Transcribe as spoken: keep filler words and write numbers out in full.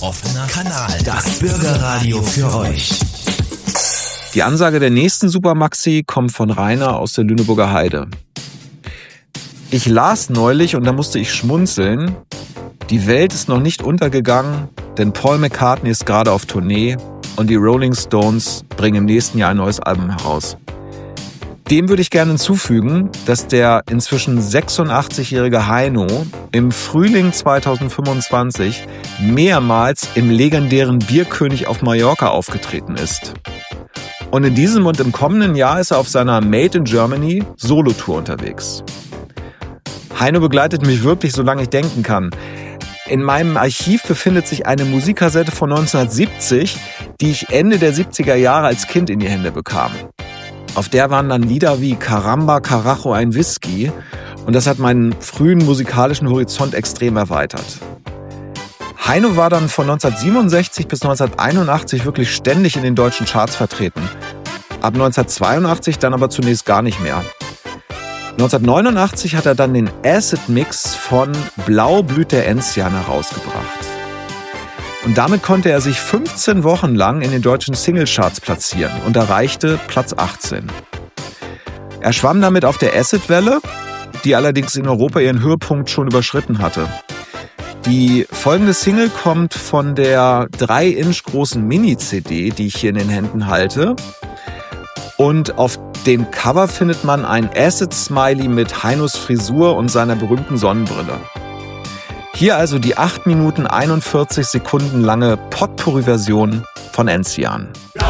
Offener Kanal, das Bürgerradio für euch. Die Ansage der nächsten Supermaxi kommt von Rainer aus der Lüneburger Heide. Ich las neulich und da musste ich schmunzeln. Die Welt ist noch nicht untergegangen, denn Paul McCartney ist gerade auf Tournee und die Rolling Stones bringen im nächsten Jahr ein neues Album heraus. Dem würde ich gerne hinzufügen, dass der inzwischen sechsundachtzigjährige Heino im Frühling zweitausendfünfundzwanzig mehrmals im legendären Bierkönig auf Mallorca aufgetreten ist. Und in diesem und im kommenden Jahr ist er auf seiner Made in Germany Solo-Tour unterwegs. Heino begleitet mich wirklich, solange ich denken kann. In meinem Archiv befindet sich eine Musikkassette von neunzehnhundertsiebzig, die ich Ende der siebziger Jahre als Kind in die Hände bekam. Auf der waren dann Lieder wie Caramba, Carajo, ein Whisky und das hat meinen frühen musikalischen Horizont extrem erweitert. Heino war dann von neunzehnhundertsiebenundsechzig bis neunzehnhunderteinundachtzig wirklich ständig in den deutschen Charts vertreten. Ab neunzehnhundertzweiundachtzig dann aber zunächst gar nicht mehr. neunzehnhundertneunundachtzig hat er dann den Acid-Mix von Blau blüht der Enzian herausgebracht. Und damit konnte er sich fünfzehn Wochen lang in den deutschen Singlecharts platzieren und erreichte Platz achtzehn. Er schwamm damit auf der Acid-Welle, die allerdings in Europa ihren Höhepunkt schon überschritten hatte. Die folgende Single kommt von der drei Inch großen Mini-C D, die ich hier in den Händen halte. Und auf dem Cover findet man ein Acid-Smiley mit Heinos Frisur und seiner berühmten Sonnenbrille. Hier also die acht Minuten einundvierzig Sekunden lange Potpourri-Version von Enzian.